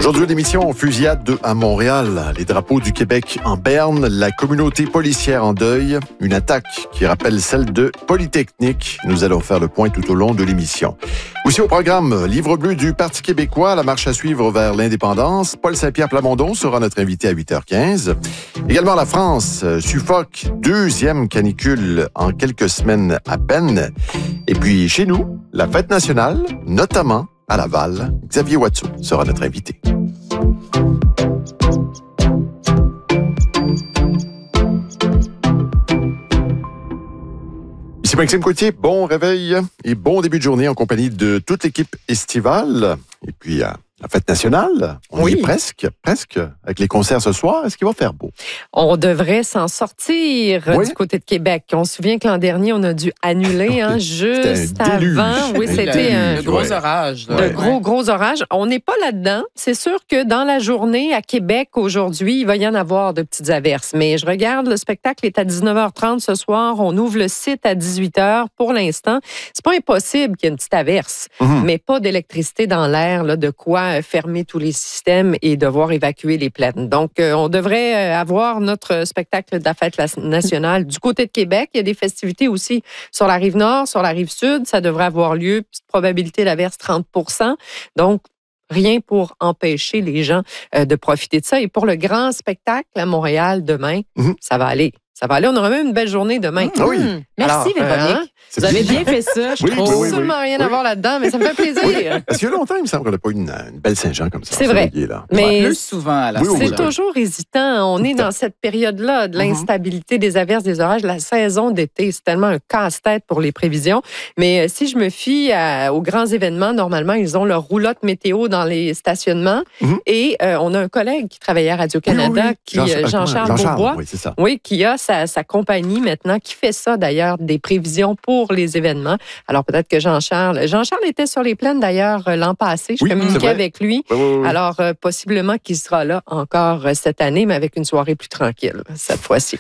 Aujourd'hui, l'émission Fusillade à Montréal, les drapeaux du Québec en berne, la communauté policière en deuil, une attaque qui rappelle celle de Polytechnique. Nous allons faire le point tout au long de l'émission. Aussi au programme, livre bleu du Parti québécois, la marche à suivre vers l'indépendance. Paul Saint-Pierre Plamondon sera notre invité à 8h15. Également la France suffoque, deuxième canicule en quelques semaines à peine. Et puis chez nous, la fête nationale, notamment à Laval. Xavier Watteau sera notre invité. Ici Maxime Coutier, bon réveil et bon début de journée en compagnie de toute l'équipe estivale. Et puis, la fête nationale, on y est presque, avec les concerts ce soir. Est-ce qu'il va faire beau? On devrait s'en sortir du côté de Québec. On se souvient que l'an dernier, on a dû annuler juste avant. Oui, c'était un gros orage. De gros orages. On n'est pas là-dedans. C'est sûr que dans la journée à Québec, aujourd'hui, il va y en avoir de petites averses. Mais je regarde, le spectacle est à 19h30 ce soir. On ouvre le site à 18h. Pour l'instant, c'est pas impossible qu'il y ait une petite averse, mais pas d'électricité dans l'air, là, de quoi fermer tous les systèmes et devoir évacuer les plaines. Donc, on devrait avoir notre spectacle de la fête nationale du côté de Québec. Il y a des festivités aussi sur la rive nord, sur la rive sud. Ça devrait avoir lieu. Petite probabilité d'averse 30%. Donc, rien pour empêcher les gens de profiter de ça. Et pour le grand spectacle à Montréal demain, ça va aller. Ça va aller. On aura même une belle journée demain. Oui. Merci, Véronique. Vous avez bien fait ça, je trouve. Absolument rien à voir là-dedans, mais ça me fait plaisir. Parce qu'il y a longtemps, il me semble qu'on n'a pas eu une belle Saint-Jean comme ça. C'est vrai. Là. Mais plus souvent à la c'est toujours hésitant. On est dans cette période-là de l'instabilité des averses, des orages. La saison d'été, c'est tellement un casse-tête pour les prévisions. Mais si je me fie aux grands événements, normalement, ils ont leur roulotte météo dans les stationnements. Et on a un collègue qui travaillait à Radio-Canada, Jean-Charles Beaubois, qui a sa compagnie maintenant, qui fait ça d'ailleurs, des prévisions pour les événements. Alors peut-être que Jean-Charles était sur les plaines d'ailleurs l'an passé. Je communiquais avec lui. Oui. Alors possiblement qu'il sera là encore cette année, mais avec une soirée plus tranquille cette fois-ci.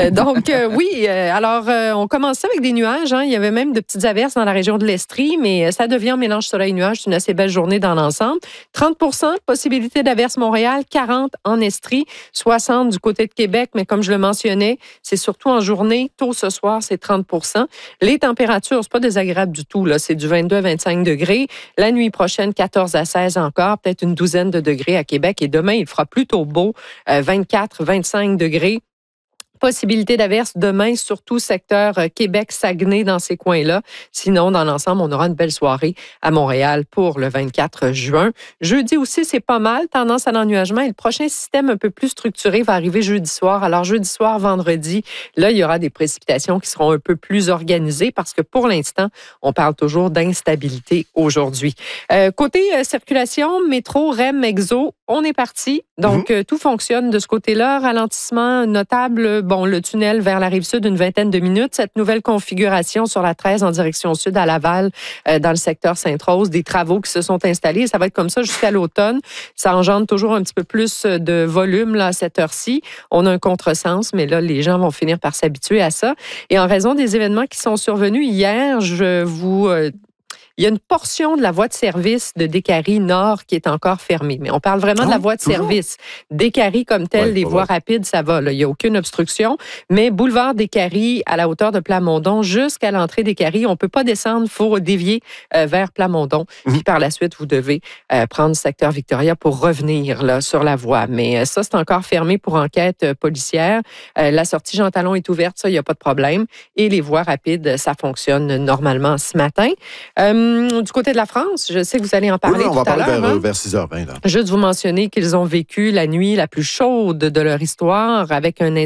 Alors on commençait avec des nuages. Il y avait même de petites averses dans la région de l'Estrie, mais ça devient un mélange soleil-nuage. C'est une assez belle journée dans l'ensemble. 30% possibilité d'averse Montréal, 40 en Estrie, 60 du côté de Québec, mais comme je le mentionnais, c'est surtout en journée. Tôt ce soir, c'est 30%. Les températures, c'est pas désagréable du tout. Là. C'est du 22 à 25 degrés. La nuit prochaine, 14 à 16 encore, peut-être une douzaine de degrés à Québec. Et demain, il fera plutôt beau, 24, 25 degrés. Possibilité d'averse demain, surtout secteur Québec-Saguenay dans ces coins-là. Sinon, dans l'ensemble, on aura une belle soirée à Montréal pour le 24 juin. Jeudi aussi, c'est pas mal, tendance à l'ennuagement. Et le prochain système un peu plus structuré va arriver jeudi soir. Alors, jeudi soir, vendredi, là, il y aura des précipitations qui seront un peu plus organisées parce que pour l'instant, on parle toujours d'instabilité aujourd'hui. Côté circulation, métro, REM, Exo, on est parti. Donc, tout fonctionne de ce côté-là. Ralentissement notable. Bon, le tunnel vers la Rive-Sud, une vingtaine de minutes. Cette nouvelle configuration sur la 13 en direction sud à Laval, dans le secteur Sainte-Rose, des travaux qui se sont installés. Ça va être comme ça jusqu'à l'automne. Ça engendre toujours un petit peu plus de volume là, à cette heure-ci. On a un contresens, mais là, les gens vont finir par s'habituer à ça. Et en raison des événements qui sont survenus hier, il y a une portion de la voie de service de Décarie Nord qui est encore fermée. Mais on parle vraiment de la voie de service. Décarie comme telle, les voies rapides, ça va. Là. Il n'y a aucune obstruction. Mais boulevard Décarie, à la hauteur de Plamondon, jusqu'à l'entrée Décarie, on ne peut pas descendre. Il faut dévier vers Plamondon. Puis par la suite, vous devez prendre le secteur Victoria pour revenir là, sur la voie. Mais ça, c'est encore fermé pour enquête policière. La sortie Jean Talon est ouverte, ça, il n'y a pas de problème. Et les voies rapides, ça fonctionne normalement ce matin. Du côté de la France, je sais que vous allez en parler tout à l'heure. On va parler vers 6h20. Là. Juste vous mentionner qu'ils ont vécu la nuit la plus chaude de leur histoire avec un